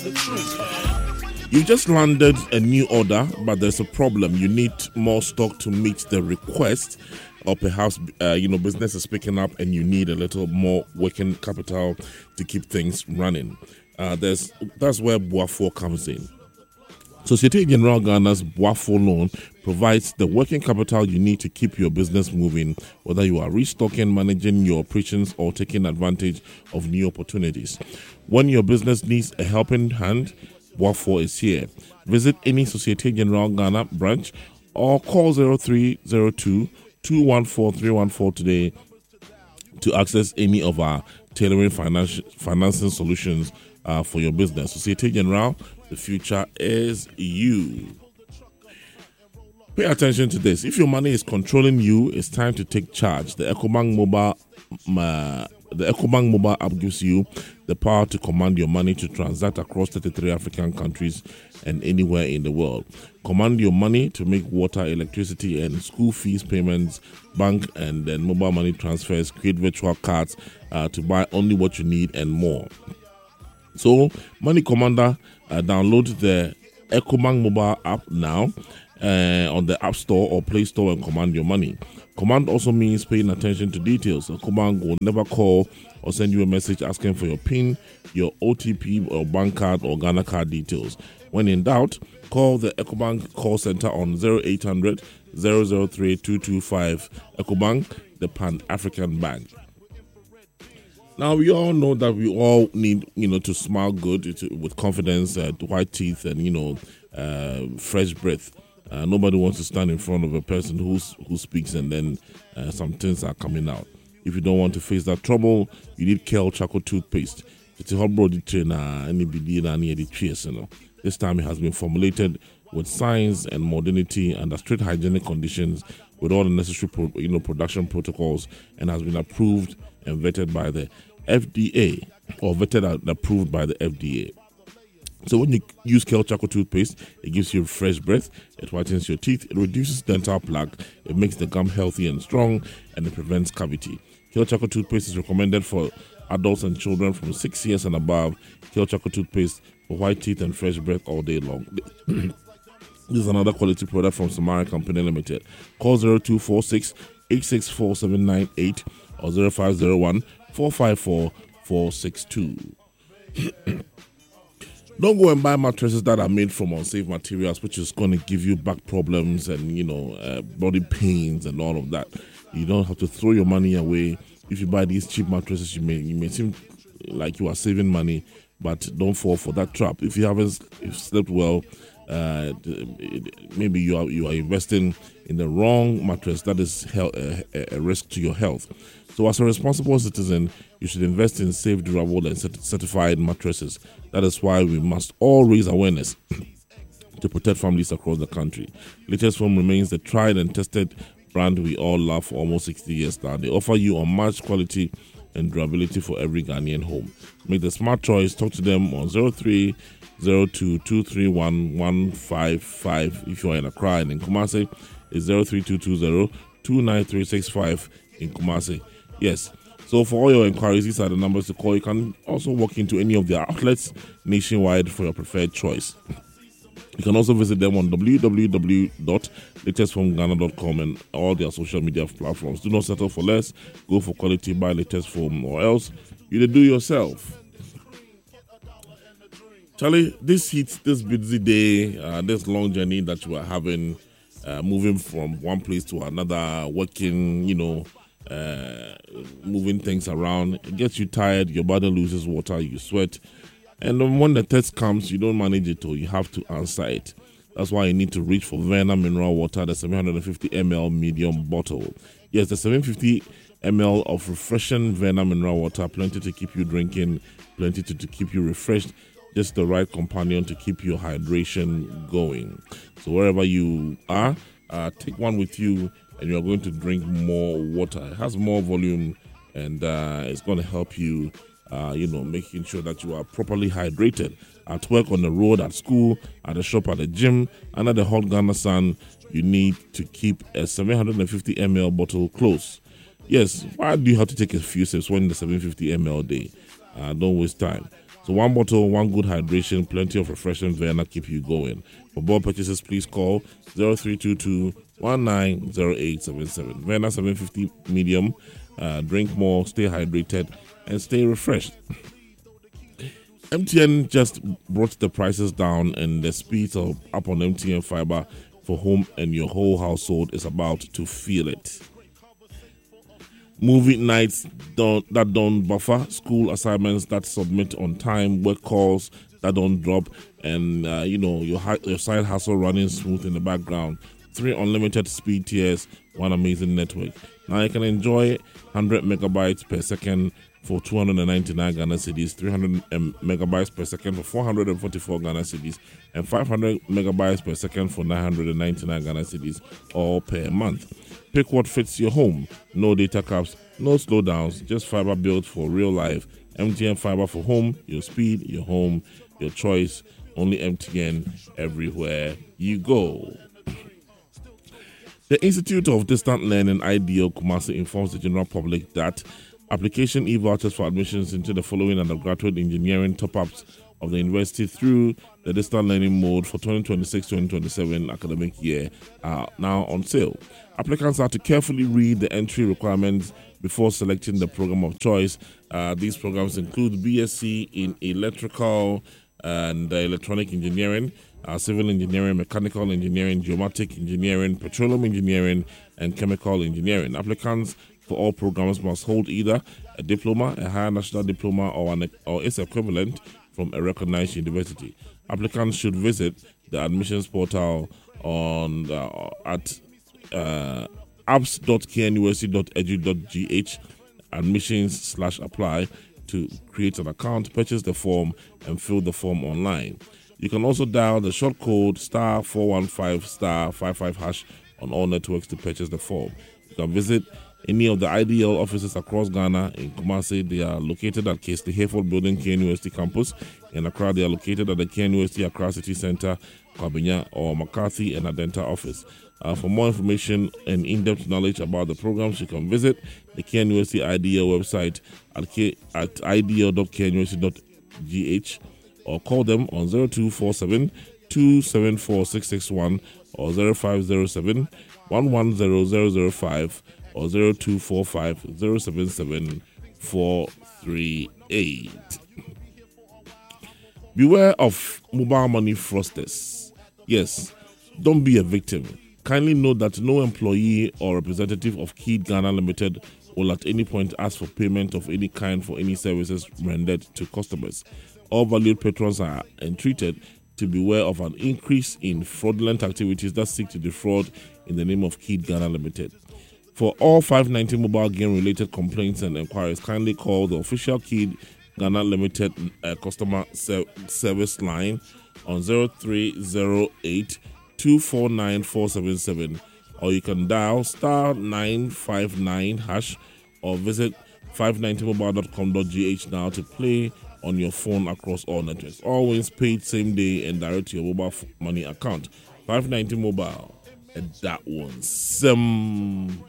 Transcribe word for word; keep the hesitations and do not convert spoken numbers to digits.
You just landed a new order, but there's a problem. You need more stock to meet the request, or perhaps uh, you know business is picking up and you need a little more working capital to keep things running. Uh, there's that's where Boafo comes in. Societe Generale Ghana's Boafo loan provides the working capital you need to keep your business moving, whether you are restocking, managing your operations, or taking advantage of new opportunities. When your business needs a helping hand, Boafo is here. Visit any Societe Generale Ghana branch or call zero three zero two, two one four, three one four today to access any of our tailoring finance, financing solutions uh, for your business. Societe Generale, the future is you. Pay attention to this. If your money is controlling you, it's time to take charge. The EcoBank mobile, uh, the EcoBank mobile app gives you the power to command your money to transact across thirty-three African countries and anywhere in the world. Command your money to make water, electricity, and school fees payments, bank and then mobile money transfers, create virtual cards uh, to buy only what you need and more. So, Money Commander, uh, download the EcoBank mobile app now uh, on the App Store or Play Store and command your money. Command also means paying attention to details. EcoBank will never call or send you a message asking for your PIN, your O T P or bank card or Ghana card details. When in doubt, call the EcoBank call center on zero eight hundred, zero zero three, two two five. EcoBank, the Pan-African Bank. Now, we all know that we all need, you know, to smile good, to, with confidence, uh, white teeth, and, you know, uh, fresh breath. Uh, nobody wants to stand in front of a person who's, who speaks and then uh, some things are coming out. If you don't want to face that trouble, you need Kel Charcoal toothpaste. It's a hot body trainer, any B D and any cheers, you know. This time it has been formulated with science and modernity under strict hygienic conditions with all the necessary pro, you know, production protocols, and has been approved and vetted by the F D A, or vetted and approved by the F D A. So when you use Kel Charcoal toothpaste, it gives you fresh breath, it whitens your teeth, it reduces dental plaque, it makes the gum healthy and strong, and it prevents cavity. Kel Charcoal toothpaste is recommended for adults and children from six years and above. Kel Charcoal toothpaste for white teeth and fresh breath all day long. This is another quality product from Samara Company Limited. Call zero two four six, eight six four, seven nine eight or zero five zero one, four five four, four six two. Don't go and buy mattresses that are made from unsafe materials, which is going to give you back problems and, you know, uh, body pains and all of that. You don't have to throw your money away. If you buy these cheap mattresses, you may you may seem like you are saving money, but don't fall for that trap. If you haven't if slept well, uh, maybe you are you are investing in the wrong mattress. That is health, uh, a risk to your health. So as a responsible citizen, you should invest in safe, durable, and certified mattresses. That is why we must all raise awareness to protect families across the country. Latest Foam remains the tried and tested brand we all love for almost sixty years now. They offer you unmatched quality and durability for every Ghanaian home. Make the smart choice. Talk to them on zero three zero two, two three one, one five five if you are in Accra, and in Kumasi it's zero three two two zero, two nine three six five in Kumasi. Yes. So for all your inquiries, these are the numbers to call. You can also walk into any of their outlets nationwide for your preferred choice. You can also visit them on w w w dot latest foam ghana dot com and all their social media platforms. Do not settle for less. Go for quality, buy Latest Foam, or else you do yourself. Charlie, this heat, this busy day, uh, this long journey that you are having, uh, moving from one place to another, working, you know, uh, moving things around, it gets you tired, your body loses water, you sweat. And then when the test comes, you don't manage it, or you have to answer it. That's why you need to reach for Verna Mineral Water, the seven hundred fifty milliliter medium bottle. Yes, the seven hundred fifty milliliters of refreshing Verna Mineral Water, plenty to keep you drinking, plenty to, to keep you refreshed, just the right companion to keep your hydration going. So wherever you are, uh, take one with you, and you are going to drink more water. It has more volume, and uh, it's going to help you Uh, you know, making sure that you are properly hydrated at work, on the road, at school, at the shop, at the gym, under the hot Ghana sun. You need to keep a seven hundred fifty milliliter bottle close. Yes, why do you have to take a few sips when the seven hundred fifty milliliter day? Uh, don't waste time. So one bottle, one good hydration, plenty of refreshing Verna keep you going. For bulk purchases, please call zero three two two, one nine zero eight seven seven. Verna seven fifty medium. Uh, drink more, stay hydrated, and stay refreshed. M T N just brought the prices down, and the speeds are up on M T N fiber for home, and your whole household is about to feel it. Movie nights don't, that don't buffer, school assignments that submit on time, work calls that don't drop, and uh, you know your, your side hustle running smooth in the background. Three unlimited speed tiers, one amazing network. Now you can enjoy one hundred megabytes per second for two hundred ninety-nine Ghana cedis, three hundred megabytes per second for four hundred forty-four Ghana cedis, and five hundred megabytes per second for nine hundred ninety-nine Ghana cedis, all per month. Pick what fits your home. No data caps, no slowdowns, just fiber built for real life. M T N fiber for home, your speed, your home, your choice. Only M T N everywhere you go. The Institute of Distant Learning, I D O Kumasi, informs the general public that application e-vouchers for admissions into the following undergraduate engineering top-ups of the university through the distant learning mode for twenty twenty-six twenty twenty-seven academic year are now on sale. Applicants are to carefully read the entry requirements before selecting the program of choice. Uh, these programs include B S c in electrical and uh, electronic engineering, uh, civil engineering, mechanical engineering, geomatic engineering, petroleum engineering, and chemical engineering. Applicants for all programs must hold either a diploma, a higher national diploma, or, an, or its equivalent from a recognized university. Applicants should visit the admissions portal on uh, at uh, apps dot k n u s c dot e d u dot g h admissions slash apply to create an account, purchase the form, and fill the form online. You can also dial the short code star four one five star five five hash on all networks to purchase the form. You can visit any of the I D L offices across Ghana. In Kumasi, they are located at Casely Hayford Building, K N U S T campus. In Accra, they are located at the K N U S T Accra City Centre, Kwabinya, or McCarthy and Adenta office. Uh, for more information and in-depth knowledge about the programs, you can visit the K N U S T I D L website at, K, at I D L dot k n u s t dot g h or call them on zero two four seven, two seven four six six one or zero five zero seven, one one zero zero zero five or zero two four five, zero seven seven four three eight. Beware of mobile money fraudsters. Yes, don't be a victim. Kindly note that no employee or representative of Keed Ghana Limited will at any point ask for payment of any kind for any services rendered to customers. All valued patrons are entreated to beware of an increase in fraudulent activities that seek to defraud in the name of Keed Ghana Limited. For all five ninety mobile game related complaints and inquiries, kindly call the official Keed Ghana Limited uh, customer ser- service line on zero three zero eight, two four nine, four seven seven, or you can dial star nine five nine hash or visit five ninety mobile dot com dot g h now to play on your phone across all networks. Always paid same day and direct to your mobile money account. five ninety mobile, and that one. Some.